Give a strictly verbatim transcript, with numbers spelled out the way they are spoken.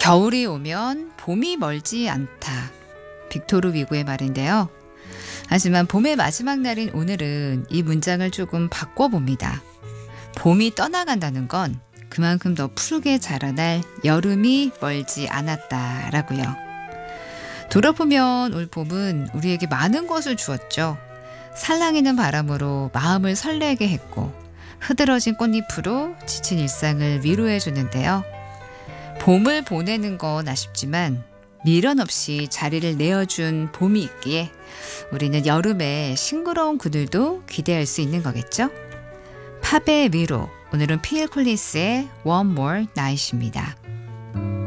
겨울이 오면 봄이 멀지 않다. 빅토르 위고의 말인데요. 하지만 봄의 마지막 날인 오늘은 이 문장을 조금 바꿔봅니다. 봄이 떠나간다는 건 그만큼 더 푸르게 자라날 여름이 멀지 않았다라고요. 돌아보면 올 봄은 우리에게 많은 것을 주었죠. 살랑이는 바람으로 마음을 설레게 했고 흐드러진 꽃잎으로 지친 일상을 위로해 주는데요. 봄을 보내는 건 아쉽지만 미련 없이 자리를 내어준 봄이 있기에 우리는 여름에 싱그러운 그늘도 기대할 수 있는 거겠죠? 팝의 위로, 오늘은 필 콜린스의 One More Night입니다.